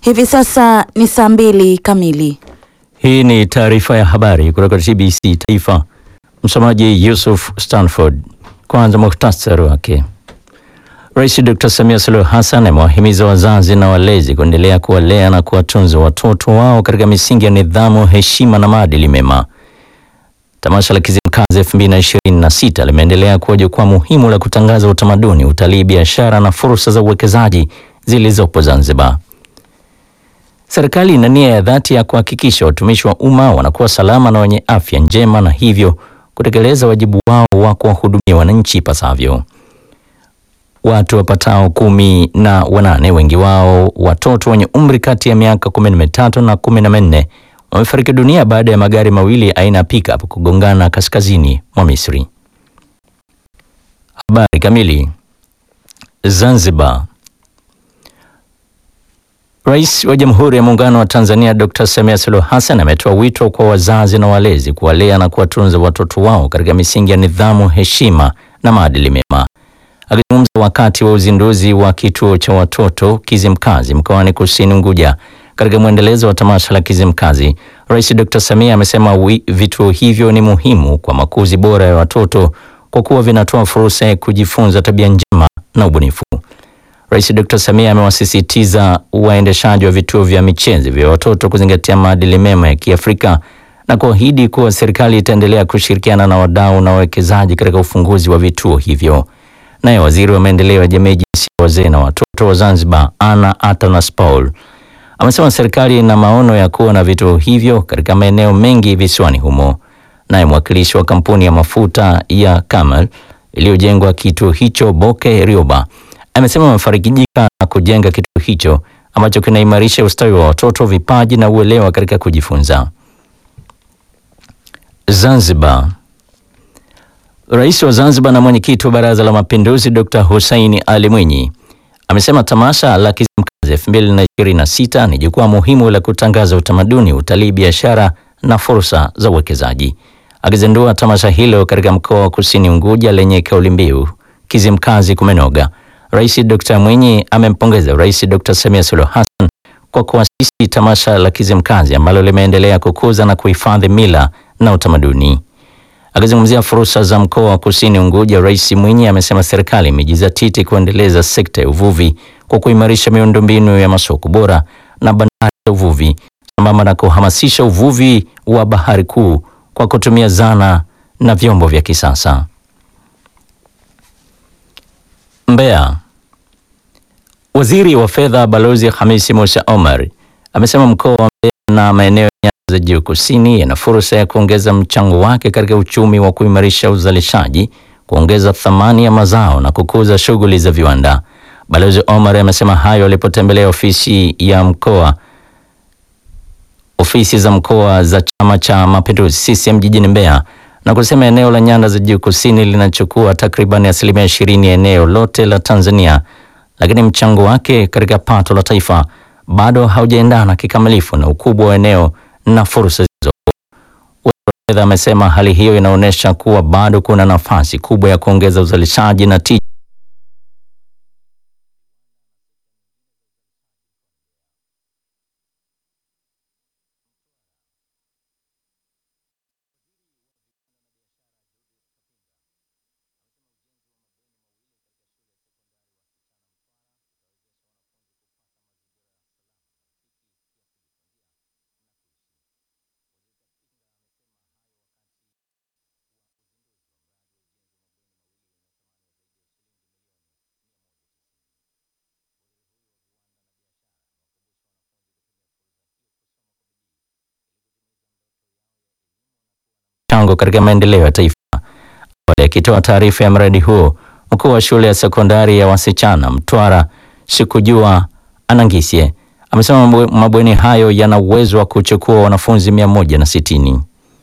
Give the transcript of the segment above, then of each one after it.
Hivi sasa ni saa 2 kamili. Hii ni taarifa ya habari kutoka TBC Taifa. Msomaji Yusuf Stanford. Kwanza muhtasari wake. Rais Dr. Samia Suluhu Hassan amewahimiza wazazi na walezi kuendelea kuwalea na kuwatunza watoto wao katika misingi ya nidhamu, heshima na maadili mema. Tamasha la Kizimkazi 2026 limeendelea kuwa jukwaa muhimu la kutangaza utamaduni, utalii, biashara na fursa za uwekezaji zilizopo Zanzibar. Serikali ina nia ya dhati ya kuhakikisha watumishi wa umma wanakuwa salama na wenye afya njema na hivyo kutekeleza wajibu wao wa kuwahudumia wananchi ipasavyo. Watu wapatao 18, wengi wao watoto wenye umri kati ya miaka 13 na 14, wamefariki dunia baada ya magari mawili aina ya pickup kugongana kaskazini mwa Misri. Habari kamili. Zanzibar. Rais wa Jamhuri ya Muungano wa Tanzania Dr. Samia Suluhu Hassan ametoa wito kwa wazazi na walezi kuwalea na kuwatunza watoto wao katika misingi ya nidhamu, heshima na maadili mema. Akizungumza wakati wa uzinduzi wa kituo cha watoto Kizimkazi mkoani Kusini Unguja katika mwendelezo wa tamasha la Kizimkazi, Rais Dr. Samia amesema vituo hivyo ni muhimu kwa makuzi bora ya watoto kwa kuwa vinatoa fursa ya kujifunza tabia njema na ubunifu. Rais Dr. Samia amewasisitiza waendeshaji wa vituo vya michezo vya watoto kuzingatia maadili mema ya Kiafrika na kuahidi kuwa serikali itaendelea kushirikiana na wadau na wawekezaji katika ufunguzi wa vituo hivyo. Naye Waziri wa Maendeleo ya Jamii, Jinsia, Wazee na Watoto wa Zanzibar, Anna Atanas Paul, amesema serikali ina maono ya kuwa na vituo hivyo katika maeneo mengi visiwani humo. Naye mwakilishi wa kampuni ya mafuta ya Kamal iliyojengwa kituo hicho, Boke Rioba, amesema wamefarijika na kujenga kituo hicho ambacho kinaimarisha ustawi wa watoto, vipaji na uelewa katika kujifunza. Zanzibar. Rais wa Zanzibar na mwenyekiti wa Baraza la Mapinduzi Dr. Hussein Ali Mwinyi amesema tamasha la Kizimkazi 2026 ni jukwaa muhimu la kutangaza utamaduni, utalii, biashara na fursa za uwekezaji. Akizindua tamasha hilo katika mkoa wa Kusini Unguja lenye kauli mbiu Kizimkazi kumenoga, Rais Dr. Mwinyi amempongeza Rais Dr. Samia Suluhu Hassan kwa kuasisi tamasha la Kizimkazi ambalo limeendelea kukuza na kuhifadhi mila na utamaduni. Akizungumzia fursa za mkoa wa Kusini Unguja, Rais Mwinyi amesema serikali imejizatiti kuendeleza sekta ya uvuvi kwa kuimarisha miundombinu ya masoko bora na bandari za uvuvi sambamba na kuhamasisha uvuvi wa bahari kuu kwa kutumia zana na vyombo vya kisasa. Mbeya. Waziri wa Fedha Balozi Hamisi Musa Omar amesema mkoa wa Mbeya na maeneo ya nyanda za juu kusini yana fursa ya kuongeza mchango wake katika uchumi wa kuimarisha uzalishaji, kuongeza thamani ya mazao na kukuza shughuli za viwanda. Balozi Omar amesema hayo alipotembelea ofisi za mkoa za Chama cha Mapinduzi CCM jijini Mbeya na kusema eneo la nyanda za juu kusini linachukua takriban 20% ya eneo lote la Tanzania, lakini mchango wake katika pato la taifa bado haujaendana kikamilifu na ukubwa wa eneo na fursa zilizopo. Waziri amesema hali hiyo inaonyesha kuwa bado kuna nafasi kubwa ya kuongeza uzalishaji na tija. Katika maendeleo ya taifa. Akitoa taarifa ya mradi huo, mkuu wa shule ya sekondari ya wasichana Mtwara Sikujua Anangisye amesema mabweni hayo yana uwezo wa kuchukua wanafunzi 160.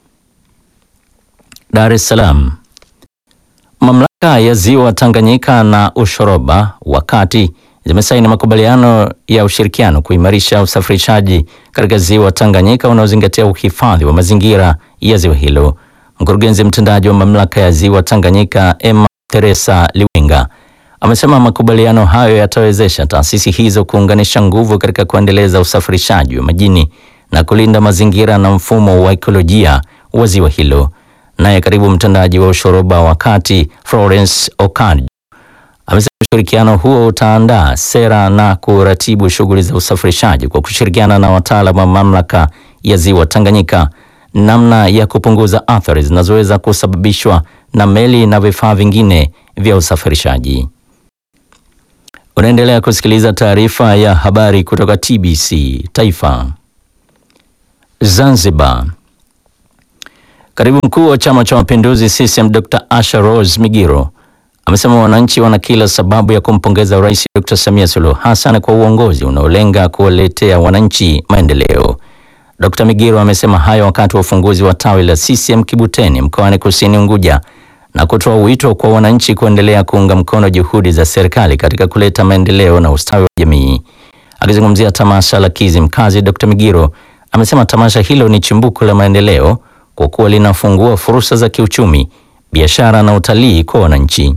Dar es Salaam. Mamlaka ya Ziwa Tanganyika na Ushoroba wakati zimesaini makubaliano ya ushirikiano kuimarisha usafirishaji katika Ziwa Tanganyika unaozingatia uhifadhi wa mazingira ya ziwa hilo. Mkurugenzi mtendaji wa mamlaka ya Ziwa Tanganyika Emma Teresa Liwinga Amesema makubaliano hayo yatawezesha taasisi hizo kuunganisha nguvu katika kuendeleza usafirishaji wa majini na kulinda mazingira na mfumo wa ekolojia wa ziwa hilo. Naye katibu mtendaji wa ushoroba wa kati Florence Okadjo amesema ushirikiano huo utaandaa sera na kuratibu shughuli za usafirishaji kwa kushirikiana na wataalamu wa mamlaka ya ziwa Tanganyika, namna ya kupunguza athari zinazoweza kusababishwa na meli na vifaa vingine vya usafirishaji. Unaendelea kusikiliza taarifa ya habari kutoka TBC Taifa. Zanzibar. Katibu mkuu wa Chama cha Mapinduzi CCM Dr. Asha Rose Migiro amesema wananchi wana kila sababu ya kumpongeza Rais Dr. Samia Suluhu Hassan kwa uongozi unaolenga kuwaletea wananchi maendeleo. Dr. Migiro amesema hayo wakati wa ufunguzi wa tawi la CCM Kibuteni mkoani Kusini Unguja na kutoa wito kwa wananchi kuendelea kuunga mkono juhudi za serikali katika kuleta maendeleo na ustawi wa jamii. Akizungumzia tamasha la Kizimkazi, Dr. Migiro amesema tamasha hilo ni chimbuko la maendeleo kwa kuwa linafungua fursa za kiuchumi, biashara na utalii kwa wananchi.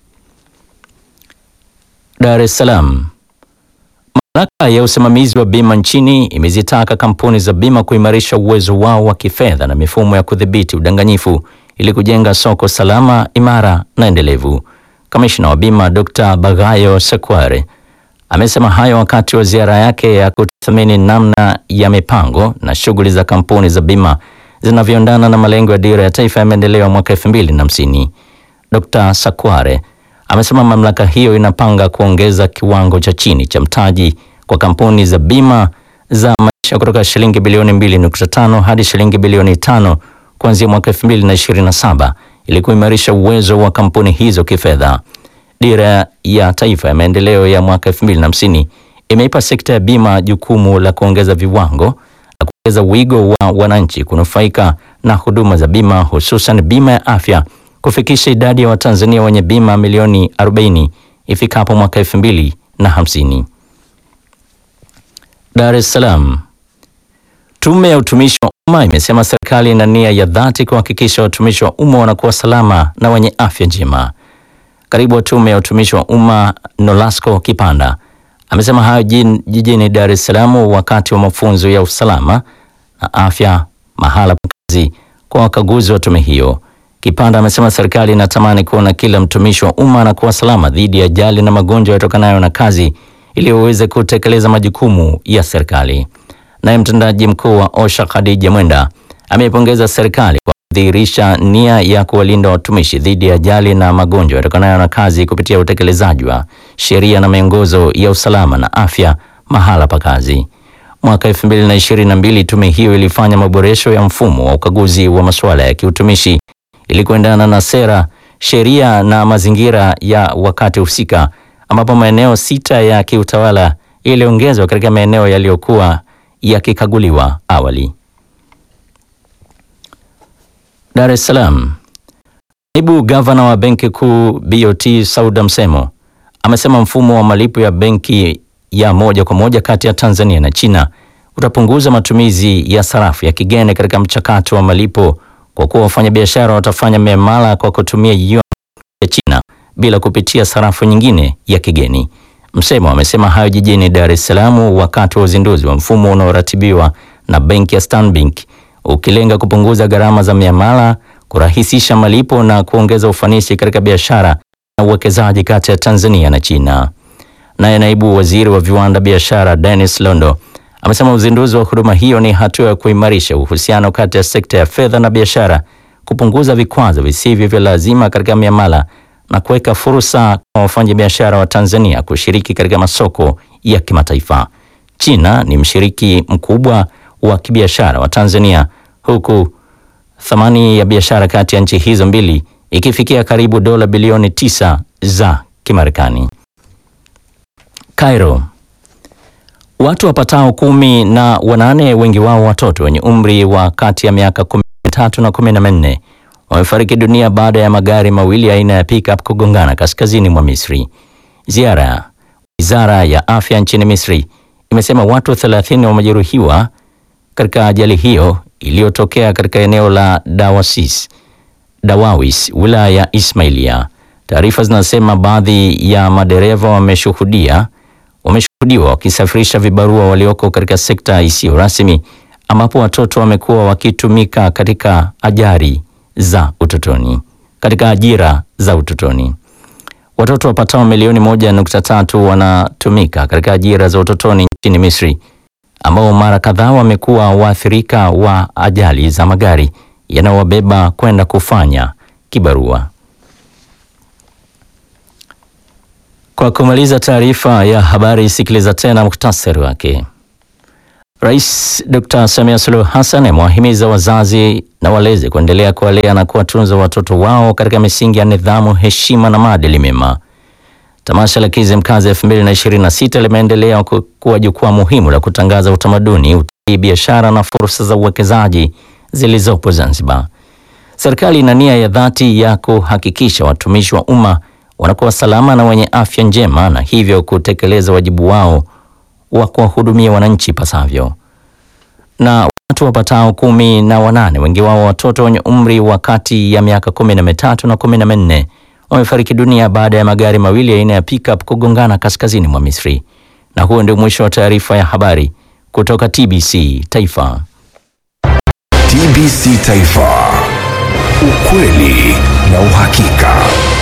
Dar es Salaam. Mamlaka ya usimamizi wa bima nchini imezitaka kampuni za bima kuimarisha uwezo wao wa kifedha na mifumo ya kudhibiti udanganyifu ili kujenga soko salama, imara na endelevu. Kamishna wa bima Dr. Bagayo Sekware amesema hayo wakati wa ziara yake ya kutathmini namna ya mipango na shughuli za kampuni za bima zinavyoendana na malengo ya Dira ya Taifa ya Maendeleo mwaka 2050. Dr. Sekware amesema mamlaka hiyo inapanga kuongeza kiwango cha chini cha mtaji kwa kampuni za bima za maisha kutoka shilingi bilioni 2.5 hadi shilingi bilioni 5 kuanzia mwaka 2027 ili kuimarisha uwezo wa kampuni hizo kifedha. Dira ya Taifa ya Maendeleo ya mwaka 2050 imeipa sekta ya bima jukumu la kuongeza viwango na kuongeza wigo wa wananchi kunufaika na huduma za bima, hususan bima ya afya, kufikisha idadi ya Watanzania wenye bima milioni 40 ifikapo mwaka 2050. Dar es Salaam. Tume ya Utumishi wa Umma imesema serikali ina nia ya dhati kuhakikisha watumishi wa umma wanakuwa salama na wenye afya njema. Katibu wa Tume ya Utumishi wa Umma Nolasco Kipanda amesema hayo jijini Dar es Salaam wakati wa mafunzo ya usalama na afya mahala pa kazi kwa wakaguzi wa tume hiyo. Kipanda amesema serikali inatamani kuona kila mtumishi wa umma anakuwa salama dhidi ya ajali na magonjwa yatokanayo na kazi ili waweze kutekeleza majukumu ya serikali. Naye mtendaji mkuu wa OSHA Khadija Mwenda ameipongeza serikali kwa kudhihirisha nia ya kuwalinda watumishi dhidi ya ajali na magonjwa yatokanayo na kazi kupitia utekelezaji wa sheria na miongozo ya usalama na afya mahala pa kazi. Mwaka 2022 tume hiyo ilifanya maboresho ya mfumo wa ukaguzi wa masuala ya kiutumishi ili kuendana na sera, sheria na mazingira ya wakati husika, ambapo maeneo 6 ya kiutawala yaliongezwa katika maeneo yaliyokuwa yakikaguliwa awali. Dar es Salaam. Naibu gavana wa Benki Kuu BOT Sauda Msemo amesema mfumo wa malipo ya benki ya moja kwa moja kati ya Tanzania na China utapunguza matumizi ya sarafu ya kigeni katika mchakato wa malipo kwa kuwa wafanyabiashara watafanya miamala kwa kutumia yuan ya China bila kupitia sarafu nyingine ya kigeni. Msemo amesema hayo jijini Dar es Salaam wakati wa uzinduzi wa mfumo unaoratibiwa na benki ya Stanbic ukilenga kupunguza gharama za miamala, kurahisisha malipo na kuongeza ufanisi katika biashara na uwekezaji kati ya Tanzania na China. Naye naibu waziri wa viwanda biashara Dennis Londo amesema uzinduzi wa huduma hiyo ni hatua ya kuimarisha uhusiano kati ya sekta ya fedha na biashara, kupunguza vikwazo visivyo vya lazima katika miamala na kuweka fursa kwa wafanyabiashara wa Tanzania kushiriki katika masoko ya kimataifa. China ni mshiriki mkubwa wa kibiashara wa Tanzania, huku thamani ya biashara kati ya nchi hizo mbili ikifikia karibu dola bilioni 9 za Kimarekani. Cairo. Watu wapatao 18, wengi wao watoto wenye umri wa kati ya miaka 13 na 14 wamefariki dunia baada ya magari mawili aina ya pickup kugongana kaskazini mwa Misri. Wizara ya afya nchini Misri imesema watu 30 wamejeruhiwa katika ajali hiyo iliyotokea katika eneo la Dawawis, wilaya ya Ismailia. Taarifa zinasema baadhi ya madereva wameshuhudiwa wakisafirisha vibarua walioko katika sekta isiyo rasmi, ambapo watoto wamekuwa wakitumika katika ajira za utotoni. Watoto wapatao milioni 1.3 wanatumika katika ajira za utotoni nchini Misri, ambao mara kadhaa wamekuwa waathirika wa ajali za magari yanayowabeba kwenda kufanya kibarua. Kwa kumaliza taarifa ya habari, sikiliza tena muhtasari wake. Rais Dr. Samia Suluhu Hassan amewahimiza wazazi na walezi kuendelea kuwalea na kuwatunza watoto wao katika misingi ya nidhamu, heshima na maadili mema. Tamasha la Kizimkazi 2026 limeendelea kuwa jukwaa muhimu la kutangaza utamaduni, utalii, biashara na fursa za uwekezaji zilizopo Zanzibar. Serikali ina nia ya dhati ya kuhakikisha watumishi wa umma wanakuwa salama na wenye afya njema, na hivyo kutekeleza wajibu wao wa kuwahudumia wananchi pasavyo. Na watu wapatao 18, wengi wao watoto wenye umri wa kati ya miaka 13 na 14, wamefariki dunia baada ya magari mawili aina ya pickup kugongana kaskazini mwa Misri. Na huo ndio mwisho wa taarifa ya habari kutoka TBC Taifa. TBC Taifa. Ukweli na uhakika.